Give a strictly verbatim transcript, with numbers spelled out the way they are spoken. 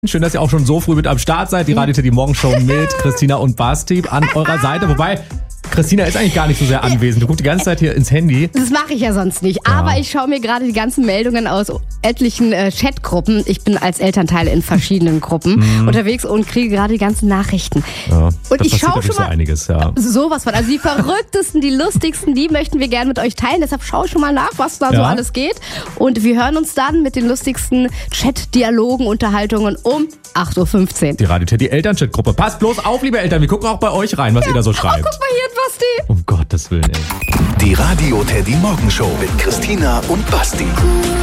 Schön, dass ihr auch schon so früh mit am Start seid. Die Radio Teddy Morgenshow mit Christina und Basti an eurer Seite. Wobei, Christina ist eigentlich gar nicht so sehr anwesend. Du guckst die ganze Zeit hier ins Handy. Das mache ich ja sonst nicht. Ja. Aber ich schaue mir gerade die ganzen Meldungen aus etlichen äh, Chatgruppen. Ich bin als Elternteil in verschiedenen Gruppen Mhm. unterwegs und kriege gerade die ganzen Nachrichten. Ja, Und da ich passiert schaue wirklich schon so mal einiges, ja. sowas von. Also die verrücktesten, die lustigsten, die möchten wir gerne mit euch teilen. Deshalb schaue ich schon mal nach, was da so Ja. alles geht. Und wir hören uns dann mit den lustigsten Chat-Dialogen, Unterhaltungen um acht Uhr fünfzehn. Die Radio Teddy Elternchat-Gruppe. Passt bloß auf, liebe Eltern. Wir gucken auch bei euch rein, was ihr da so Oh, schreibt. guck mal hier, Basti. Um Gottes Willen, ey. Die Radio Teddy Morgenshow mit Christina und Basti.